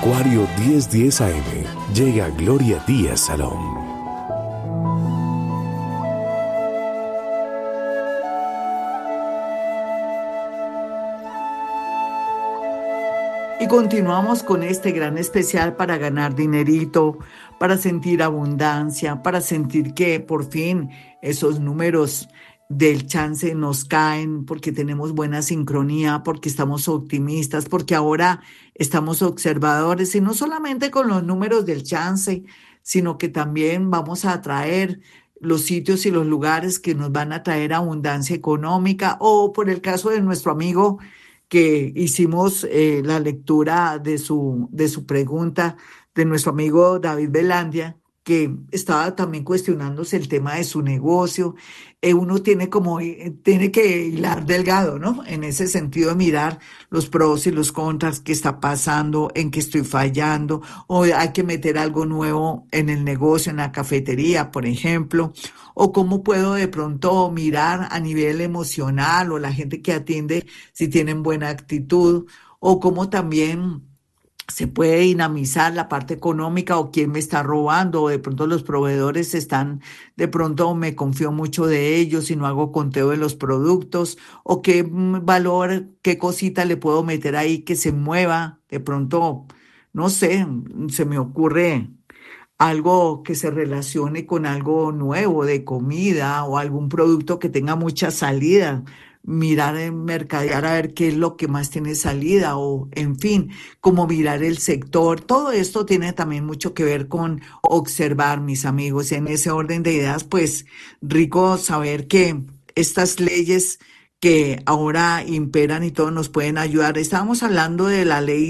Acuario 10:10 AM. Llega Gloria Díaz Salón. Y continuamos con este gran especial para ganar dinerito, para sentir abundancia, para sentir que por fin esos números del chance nos caen porque tenemos buena sincronía, porque estamos optimistas, porque ahora estamos observadores y no solamente con los números del chance, sino que también vamos a atraer los sitios y los lugares que nos van a traer abundancia económica o por el caso de nuestro amigo que hicimos la lectura de su pregunta, de nuestro amigo David Belandia, que estaba también cuestionándose el tema de su negocio. Uno tiene tiene que hilar delgado, ¿no? En ese sentido de mirar los pros y los contras, qué está pasando, en qué estoy fallando, o hay que meter algo nuevo en el negocio, en la cafetería, por ejemplo, o cómo puedo de pronto mirar a nivel emocional o la gente que atiende si tienen buena actitud, o cómo también se puede dinamizar la parte económica o quién me está robando o de pronto los proveedores están, de pronto me confío mucho de ellos y no hago conteo de los productos o qué valor, qué cosita le puedo meter ahí que se mueva, de pronto, no sé, se me ocurre algo que se relacione con algo nuevo de comida o algún producto que tenga mucha salida, mirar en mercadear a ver qué es lo que más tiene salida o en fin, como mirar el sector. Todo esto tiene también mucho que ver con observar, mis amigos. En ese orden de ideas, pues rico saber que estas leyes que ahora imperan y todos nos pueden ayudar. Estábamos hablando de la ley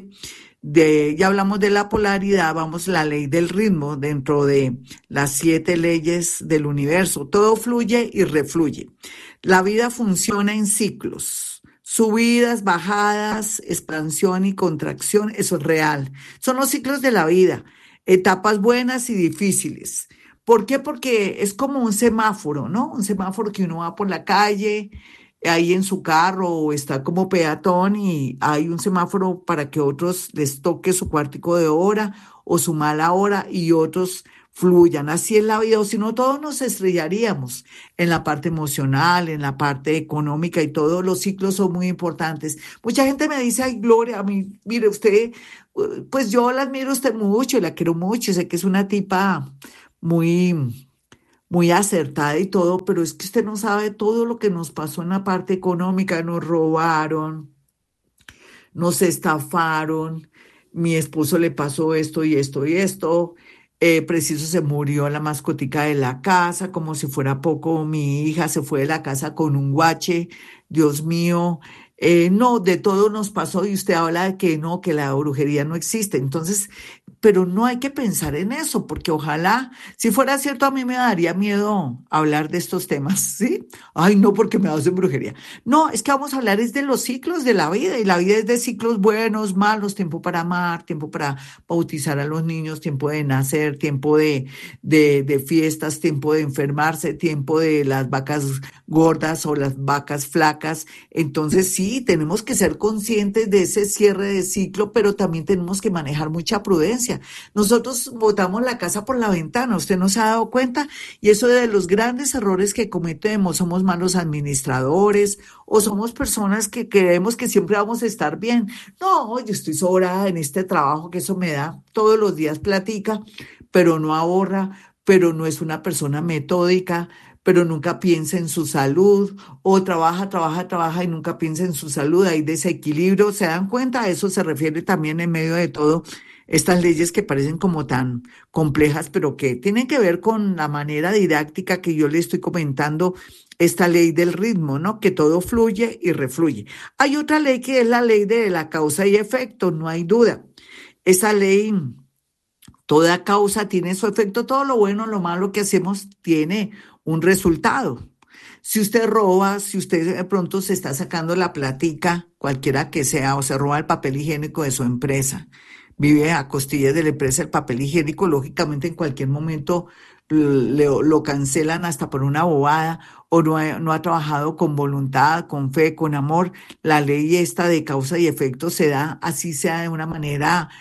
ya hablamos de la polaridad, vamos a la ley del ritmo dentro de las 7 leyes del universo. Todo fluye y refluye. La vida funciona en ciclos, subidas, bajadas, expansión y contracción, eso es real. Son los ciclos de la vida, etapas buenas y difíciles. ¿Por qué? Porque es como un semáforo, ¿no? Un semáforo que uno va por la calle, ahí en su carro o está como peatón y hay un semáforo para que otros les toque su cuartico de hora o su mala hora y otros fluyan. Así es la vida, o si no, todos nos estrellaríamos en la parte emocional, en la parte económica y todos los ciclos son muy importantes. Mucha gente me dice, ay, Gloria, a mí, mire usted, pues yo la admiro a usted mucho y la quiero mucho, sé que es una tipa muy muy acertada y todo, pero es que usted no sabe todo lo que nos pasó en la parte económica, nos robaron, nos estafaron, mi esposo le pasó esto y esto y esto, preciso se murió la mascotica de la casa, como si fuera poco, mi hija se fue de la casa con un guache, Dios mío, no, de todo nos pasó y usted habla de que no, que la brujería no existe, entonces, pero no hay que pensar en eso, porque ojalá, si fuera cierto, a mí me daría miedo hablar de estos temas, ¿sí? Ay, no, porque me hacen brujería. No, es que vamos a hablar es de los ciclos de la vida y la vida es de ciclos buenos, malos, tiempo para amar, tiempo para bautizar a los niños, tiempo de nacer, tiempo de fiestas, tiempo de enfermarse, tiempo de las vacas gordas o las vacas flacas. Entonces sí, tenemos que ser conscientes de ese cierre de ciclo, pero también tenemos que manejar mucha prudencia. Nosotros botamos la casa por la ventana, ¿usted no se ha dado cuenta? Y eso de los grandes errores que cometemos, somos malos administradores o somos personas que creemos que siempre vamos a estar bien. No, yo estoy sobrada en este trabajo que eso me da todos los días platica, pero no ahorra, pero no es una persona metódica, pero nunca piensa en su salud, o trabaja, trabaja, trabaja y nunca piensa en su salud, hay desequilibrio, ¿se dan cuenta? A eso se refiere también en medio de todo estas leyes que parecen como tan complejas, pero que tienen que ver con la manera didáctica que yo le estoy comentando, esta ley del ritmo, ¿no? Que todo fluye y refluye. Hay otra ley que es la ley de la causa y efecto, no hay duda. Esa ley, toda causa tiene su efecto, todo lo bueno, lo malo que hacemos tiene un resultado. Si usted roba, si usted de pronto se está sacando la platica, cualquiera que sea, o se roba el papel higiénico de su empresa, vive a costillas de la empresa el papel higiénico, lógicamente en cualquier momento lo cancelan hasta por una bobada o no ha trabajado con voluntad, con fe, con amor. La ley esta de causa y efecto se da, así sea de una manera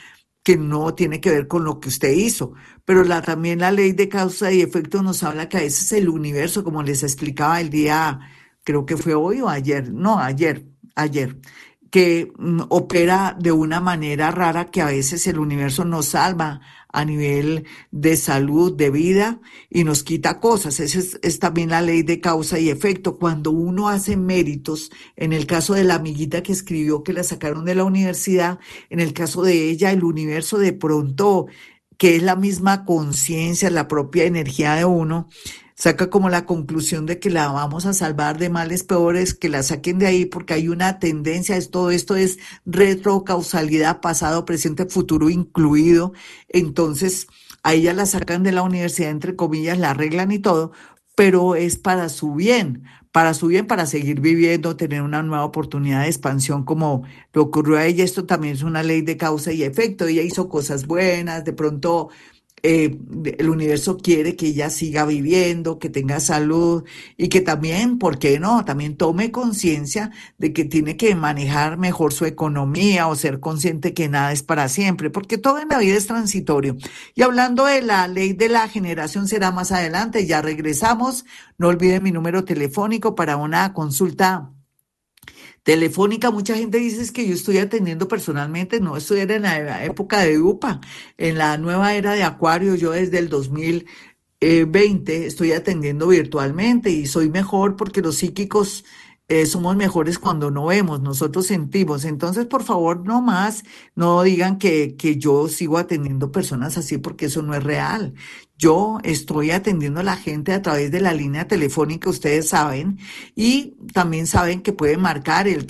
que no tiene que ver con lo que usted hizo. Pero también la ley de causa y efecto nos habla que a veces el universo, como les explicaba el día, creo que fue hoy o ayer, no, ayer, que opera de una manera rara que a veces el universo nos salva a nivel de salud, de vida, y nos quita cosas. Esa es también la ley de causa y efecto. Cuando uno hace méritos, en el caso de la amiguita que escribió que la sacaron de la universidad, en el caso de ella, el universo de pronto, que es la misma conciencia, la propia energía de uno, saca como la conclusión de que la vamos a salvar de males peores, que la saquen de ahí porque hay una tendencia, todo esto es retrocausalidad, pasado, presente, futuro incluido. Entonces, a ella la sacan de la universidad, entre comillas, la arreglan y todo, pero es para su bien, para seguir viviendo, tener una nueva oportunidad de expansión como le ocurrió a ella. Esto también es una ley de causa y efecto. Ella hizo cosas buenas, de pronto el universo quiere que ella siga viviendo, que tenga salud y que también, ¿por qué no? También tome conciencia de que tiene que manejar mejor su economía o ser consciente que nada es para siempre, porque todo en la vida es transitorio. Y hablando de la ley de la generación será más adelante, ya regresamos. No olviden mi número telefónico para una consulta telefónica. Mucha gente dice es que yo estoy atendiendo personalmente, no, esto era en la época de UPA, en la nueva era de Acuario, yo desde el 2020 estoy atendiendo virtualmente y soy mejor porque los psíquicos somos mejores cuando no vemos, nosotros sentimos. Entonces, por favor, no más, no digan que yo sigo atendiendo personas así porque eso no es real. Yo estoy atendiendo a la gente a través de la línea telefónica, ustedes saben, y también saben que pueden marcar el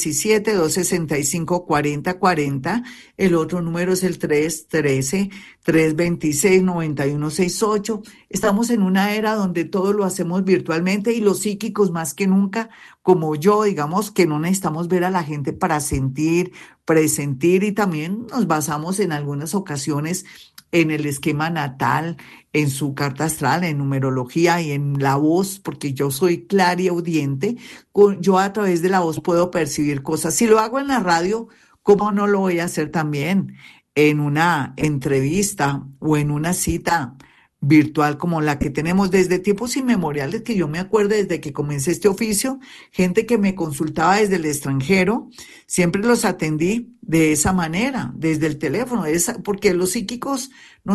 317-265-4040. El otro número es el 313-326-9168. Estamos en una era donde todo lo hacemos virtualmente y los psíquicos más que nunca, como yo, digamos que no necesitamos ver a la gente para sentir, presentir, y también nos basamos en algunas ocasiones en el esquema natal, en su carta astral, en numerología y en la voz, porque yo soy clariaudiente. Yo a través de la voz puedo percibir cosas. Si lo hago en la radio, ¿cómo no lo voy a hacer también en una entrevista o en una cita virtual como la que tenemos desde tiempos inmemoriales? Que yo me acuerdo desde que comencé este oficio, gente que me consultaba desde el extranjero, siempre los atendí de esa manera, desde el teléfono, porque los psíquicos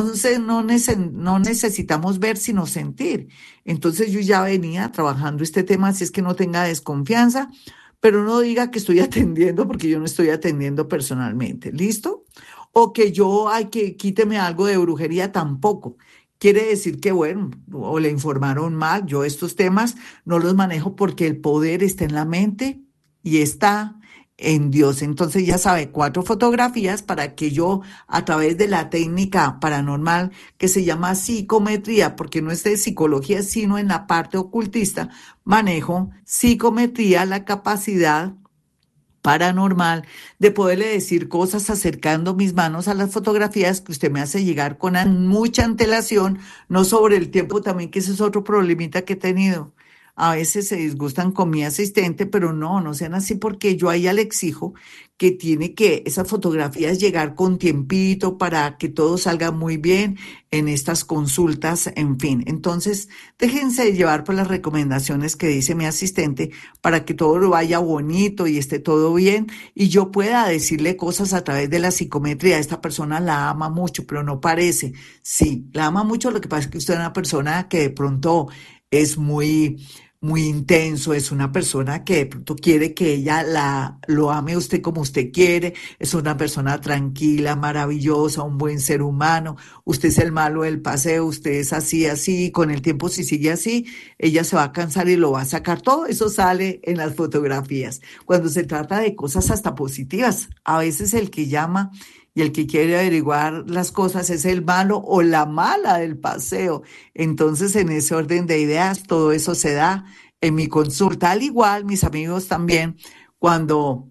no necesitamos ver sino sentir. Entonces yo ya venía trabajando este tema, así es que no tenga desconfianza, pero no diga que estoy atendiendo porque yo no estoy atendiendo personalmente. ¿Listo? O que yo, hay que quíteme algo de brujería, tampoco. Quiere decir que, bueno, o le informaron mal. Yo estos temas no los manejo porque el poder está en la mente y está en Dios. Entonces ya sabe, 4 fotografías para que yo, a través de la técnica paranormal que se llama psicometría, porque no es de psicología, sino en la parte ocultista, manejo psicometría, la capacidad paranormal de poderle decir cosas acercando mis manos a las fotografías que usted me hace llegar con mucha antelación, no sobre el tiempo también, que ese es otro problemita que he tenido. A veces se disgustan con mi asistente, pero no sean así porque yo a ella le exijo que tiene que esas fotografías llegar con tiempito para que todo salga muy bien en estas consultas, en fin. Entonces, déjense de llevar por las recomendaciones que dice mi asistente para que todo lo vaya bonito y esté todo bien y yo pueda decirle cosas a través de la psicometría. Esta persona la ama mucho, pero no parece. Sí, la ama mucho, lo que pasa es que usted es una persona que de pronto es muy intenso, es una persona que de pronto quiere que ella lo ame a usted como usted quiere, es una persona tranquila, maravillosa, un buen ser humano. Usted es el malo del paseo, usted es así, así, y con el tiempo, si sigue así, ella se va a cansar y lo va a sacar. Todo eso sale en las fotografías. Cuando se trata de cosas hasta positivas, a veces el que llama y el que quiere averiguar las cosas es el malo o la mala del paseo. Entonces, en ese orden de ideas, todo eso se da en mi consulta. Al igual, mis amigos también, cuando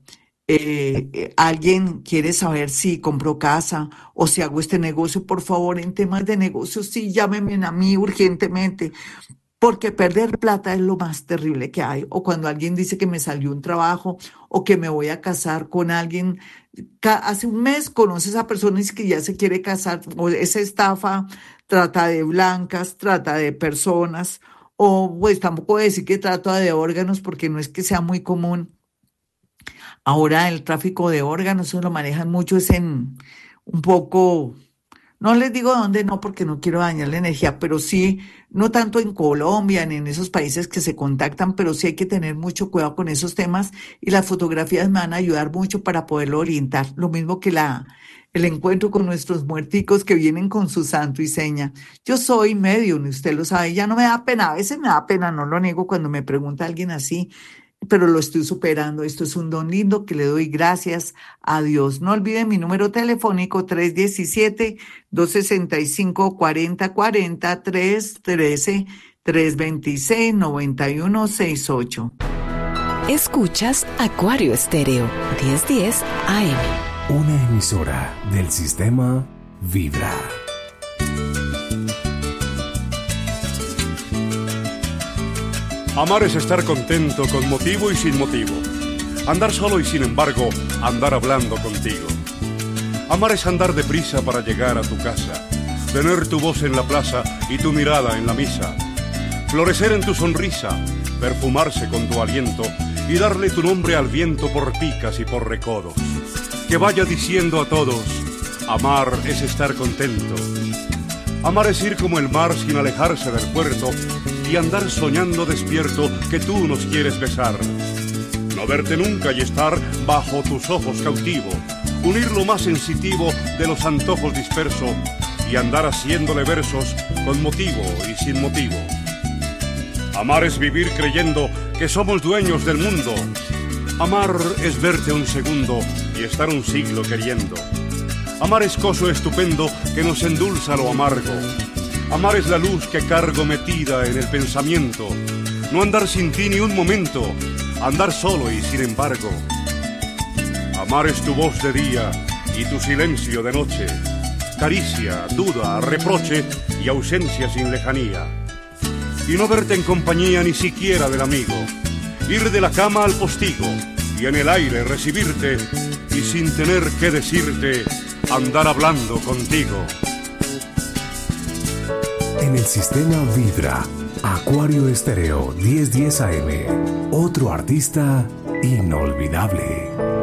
alguien quiere saber si compro casa o si hago este negocio, por favor, en temas de negocios, sí, llámenme a mí urgentemente. Porque perder plata es lo más terrible que hay. O cuando alguien dice que me salió un trabajo o que me voy a casar con alguien, Hace un mes conoces a personas que ya se quiere casar, o es estafa, trata de blancas, trata de personas, o pues tampoco voy a decir que trata de órganos, porque no es que sea muy común. Ahora el tráfico de órganos, eso lo manejan mucho, es en un poco, no les digo dónde no, porque no quiero dañar la energía, pero sí, no tanto en Colombia ni en esos países que se contactan, pero sí hay que tener mucho cuidado con esos temas y las fotografías me van a ayudar mucho para poderlo orientar. Lo mismo que el encuentro con nuestros muerticos que vienen con su santo y seña. Yo soy medium, y usted lo sabe, ya no me da pena, a veces me da pena, no lo niego cuando me pregunta alguien así, pero lo estoy superando. Esto es un don lindo que le doy gracias a Dios. No olviden mi número telefónico 317-265-4040, 313-326-9168. Escuchas Acuario Estéreo, 1010 AM. Una emisora del sistema Vibra. Amar es estar contento con motivo y sin motivo. Andar solo y sin embargo andar hablando contigo. Amar es andar deprisa para llegar a tu casa, tener tu voz en la plaza y tu mirada en la misa, florecer en tu sonrisa, perfumarse con tu aliento y darle tu nombre al viento por picas y por recodos. Que vaya diciendo a todos, amar es estar contento. Amar es ir como el mar sin alejarse del puerto y andar soñando despierto que tú nos quieres besar. No verte nunca y estar bajo tus ojos cautivo, unir lo más sensitivo de los antojos disperso y andar haciéndole versos con motivo y sin motivo. Amar es vivir creyendo que somos dueños del mundo. Amar es verte un segundo y estar un siglo queriendo. Amar es coso estupendo que nos endulza lo amargo. Amar es la luz que cargo metida en el pensamiento. No andar sin ti ni un momento, andar solo y sin embargo. Amar es tu voz de día y tu silencio de noche. Caricia, duda, reproche y ausencia sin lejanía. Y no verte en compañía ni siquiera del amigo. Ir de la cama al postigo y en el aire recibirte y sin tener que decirte, andar hablando contigo. En el sistema Vibra, Acuario Estéreo 1010 AM. Otro artista inolvidable.